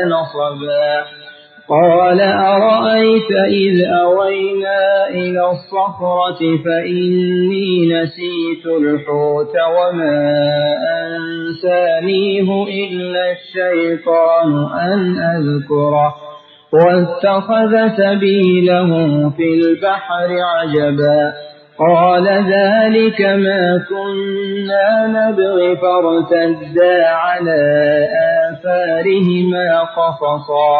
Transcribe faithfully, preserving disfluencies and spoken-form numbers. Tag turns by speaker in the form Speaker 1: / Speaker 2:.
Speaker 1: نصبا قال أرأيت إذ أوينا إلى الصخرة فإني نسيت الحوت وما أنسانيه إلا الشيطان أن أذكره واتخذ سبيله في البحر عجبا قال ذلك ما كنا نبغي فارتدا على آثارهما قصصا